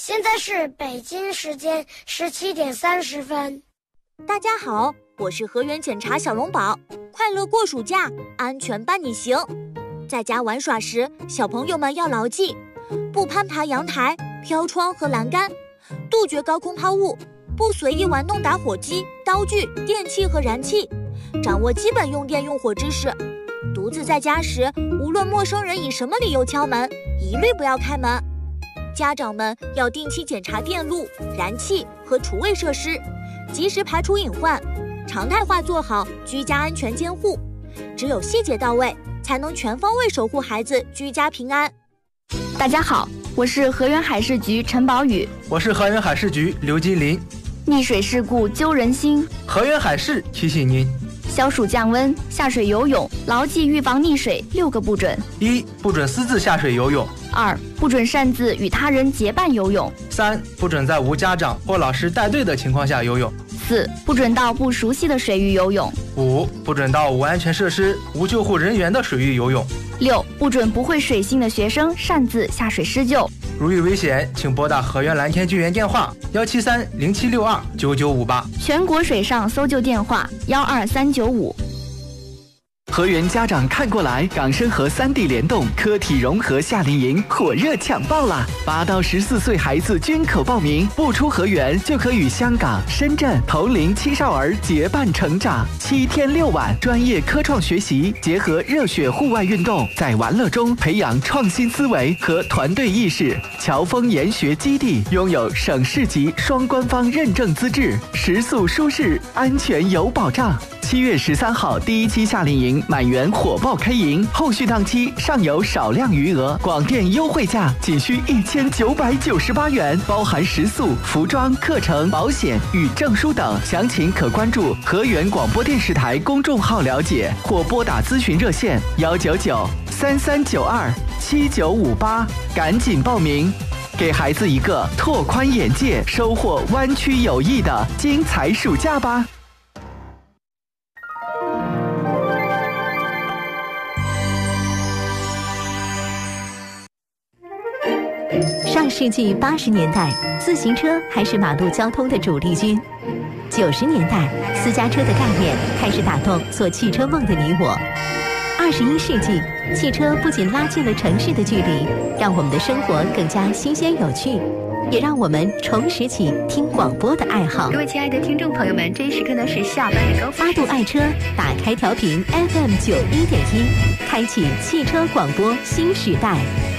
现在是北京时间17:30。 大家好，我是河源检查小龙宝，快乐过暑假，安全伴你行。在家玩耍时，小朋友们要牢记：不攀爬阳台、飘窗和栏杆，杜绝高空抛物，不随意玩弄打火机、刀具、电器和燃气，掌握基本用电用火知识。独自在家时，无论陌生人以什么理由敲门，一律不要开门。家长们要定期检查电路、燃气和厨卫设施，及时排除隐患，常态化做好居家安全监护。只有细节到位，才能全方位守护孩子居家平安。 大家好，我是河源海事局陈宝宇。 我是河源海事局刘金林。 溺水事故揪人心， 河源海事提醒您： 消暑降温，下水游泳，牢记预防溺水6个不准。 1. 不准私自下水游泳。 2. 不准擅自与他人结伴游泳。 3. 不准在无家长或老师带队的情况下游泳。 4. 不准到不熟悉的水域游泳。 5. 不准到无安全设施、无救护人员的水域游泳。 6. 不准不会水性的学生擅自下水施救。 如遇危险，请拨打河源蓝天救援电话17307629958， 全国水上搜救电话12395。 河源家长看过来，港深合3D 联动科体融合夏令营火热抢报啦！8到14岁孩子均可报名，不出河源就可与香港、深圳同龄青少儿结伴成长。7天6晚，专业科创学习结合热血户外运动，在玩乐中培养创新思维和团队意识。侨丰研学基地拥有省市级双官方认证资质，食宿舒适，安全有保障。7月13号第1期夏令营满员火爆开营，后续档期尚有少量余额，广电优惠价仅需1998元，包含食宿、服装、课程、保险与证书等。详情可关注河源广播电视台公众号了解，或拨打咨询热线199-3392-7958，赶紧报名，给孩子一个拓宽眼界、收获湾区友谊的精彩暑假吧。 上世纪80年代，自行车还是马路交通的主力军。90年代，私家车的概念开始打动做汽车梦的你我。21世纪，汽车不仅拉近了城市的距离，让我们的生活更加新鲜有趣，也让我们重拾起听广播的爱好。 各位亲爱的听众朋友们，这一时刻呢是下班的高峰。 8度爱车，打开调频 FM91.1，开启汽车广播新时代。